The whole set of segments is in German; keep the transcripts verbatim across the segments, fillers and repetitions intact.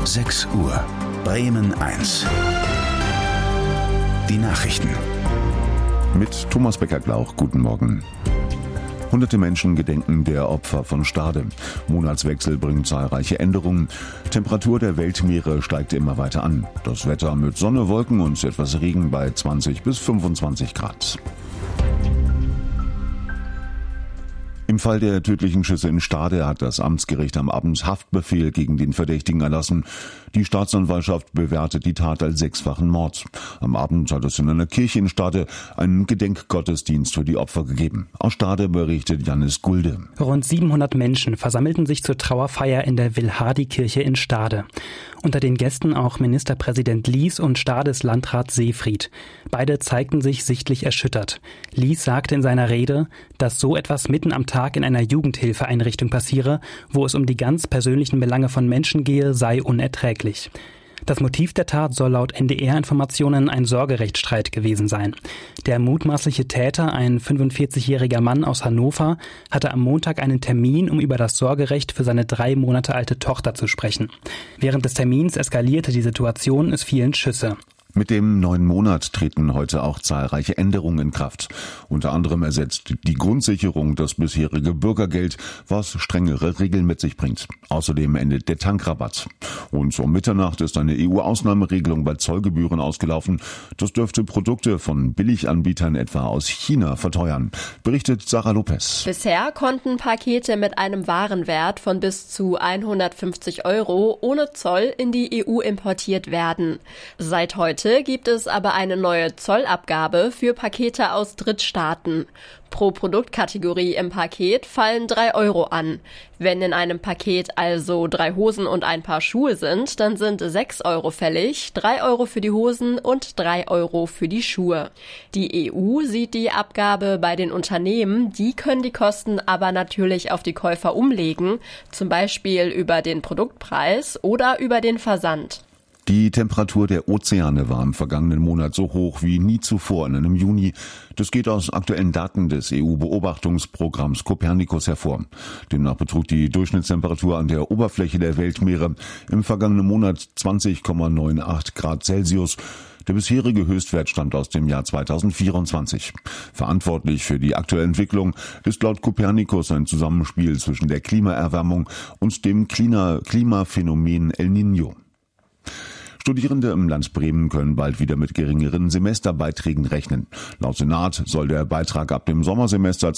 sechs Uhr. Bremen eins. Die Nachrichten. Mit Thomas Becker-Glauch, guten Morgen. Hunderte Menschen gedenken der Opfer von Stade. Monatswechsel bringt zahlreiche Änderungen. Temperatur der Weltmeere steigt immer weiter an. Das Wetter mit Sonne, Wolken und etwas Regen bei zwanzig bis fünfundzwanzig Grad. Im Fall der tödlichen Schüsse in Stade hat das Amtsgericht am Abend Haftbefehl gegen den Verdächtigen erlassen. Die Staatsanwaltschaft bewertet die Tat als sechsfachen Mord. Am Abend hat es in einer Kirche in Stade einen Gedenkgottesdienst für die Opfer gegeben. Aus Stade berichtet Janis Gulde. Rund siebenhundert Menschen versammelten sich zur Trauerfeier in der Wilhardi-Kirche in Stade. Unter den Gästen auch Ministerpräsident Lies und Stades Landrat Seefried. Beide zeigten sich sichtlich erschüttert. Lies sagte in seiner Rede, dass so etwas mitten am Tag in einer Jugendhilfeeinrichtung passiere, wo es um die ganz persönlichen Belange von Menschen gehe, sei unerträglich. Das Motiv der Tat soll laut N D R-Informationen ein Sorgerechtsstreit gewesen sein. Der mutmaßliche Täter, ein fünfundvierzigjähriger Mann aus Hannover, hatte am Montag einen Termin, um über das Sorgerecht für seine drei Monate alte Tochter zu sprechen. Während des Termins eskalierte die Situation, es fielen Schüsse. Mit dem neuen Monat treten heute auch zahlreiche Änderungen in Kraft. Unter anderem ersetzt die Grundsicherung das bisherige Bürgergeld, was strengere Regeln mit sich bringt. Außerdem endet der Tankrabatt. Und um Mitternacht ist eine E U-Ausnahmeregelung bei Zollgebühren ausgelaufen. Das dürfte Produkte von Billiganbietern etwa aus China verteuern, berichtet Sarah Lopez. Bisher konnten Pakete mit einem Warenwert von bis zu hundertfünfzig Euro ohne Zoll in die E U importiert werden. Seit heute gibt es aber eine neue Zollabgabe für Pakete aus Drittstaaten. Pro Produktkategorie im Paket fallen drei Euro an. Wenn in einem Paket also drei Hosen und ein Paar Schuhe sind, dann sind sechs Euro fällig, drei Euro für die Hosen und drei Euro für die Schuhe. Die E U sieht die Abgabe bei den Unternehmen, die können die Kosten aber natürlich auf die Käufer umlegen, zum Beispiel über den Produktpreis oder über den Versand. Die Temperatur der Ozeane war im vergangenen Monat so hoch wie nie zuvor in einem Juni. Das geht aus aktuellen Daten des E U-Beobachtungsprogramms Copernicus hervor. Demnach betrug die Durchschnittstemperatur an der Oberfläche der Weltmeere im vergangenen Monat zwanzig Komma achtzig Grad Celsius. Der bisherige Höchstwert stammt aus dem Jahr zweitausendvierundzwanzig. Verantwortlich für die aktuelle Entwicklung ist laut Copernicus ein Zusammenspiel zwischen der Klimaerwärmung und dem Klima- Klimaphänomen El Niño. Studierende im Land Bremen können bald wieder mit geringeren Semesterbeiträgen rechnen. Laut Senat soll der Beitrag ab dem Sommersemester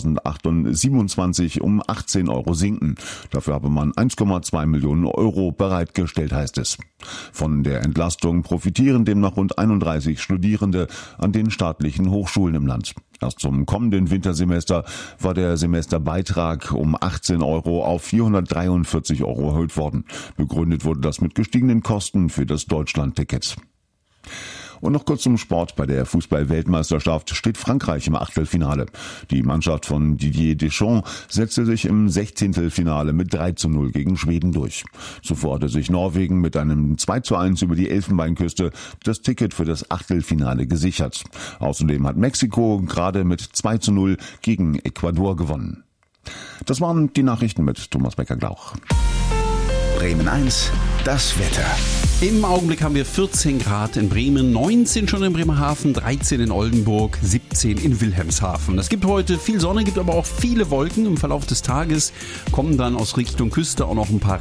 zweitausendsiebenundzwanzig um achtzehn Euro sinken. Dafür habe man eins Komma zwei Millionen Euro bereitgestellt, heißt es. Von der Entlastung profitieren demnach rund einunddreißig Studierende an den staatlichen Hochschulen im Land. Erst zum kommenden Wintersemester war der Semesterbeitrag um achtzehn Euro auf vierhundertdreiundvierzig Euro erhöht worden. Begründet wurde das mit gestiegenen Kosten für das Deutschlandticket. Und noch kurz zum Sport. Bei der Fußball-Weltmeisterschaft steht Frankreich im Achtelfinale. Die Mannschaft von Didier Deschamps setzte sich im Sechzehntelfinale mit drei zu null gegen Schweden durch. Zuvor hatte sich Norwegen mit einem zwei zu eins über die Elfenbeinküste das Ticket für das Achtelfinale gesichert. Außerdem hat Mexiko gerade mit zwei zu null gegen Ecuador gewonnen. Das waren die Nachrichten mit Thomas Becker-Glauch. Bremen eins, das Wetter. Im Augenblick haben wir vierzehn Grad in Bremen, neunzehn schon in Bremerhaven, dreizehn in Oldenburg, siebzehn in Wilhelmshaven. Es gibt heute viel Sonne, gibt aber auch viele Wolken. Im Verlauf des Tages kommen dann aus Richtung Küste auch noch ein paar